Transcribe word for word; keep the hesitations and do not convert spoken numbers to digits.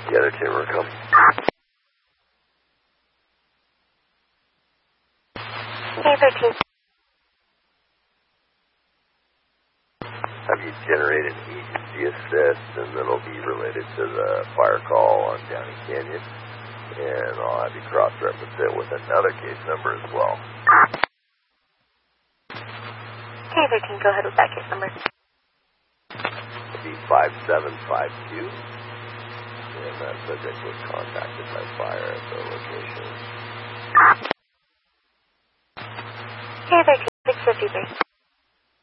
The other team will come. K thirteen. Have you generated agency assist, and that'll be related to the fire call on Downey Canyon, and I'll have you cross-reference it with another case number as well. K thirteen, go ahead with that case number. It'll be five seven five two, and that subject was contacted by fire at the location. K thirteen.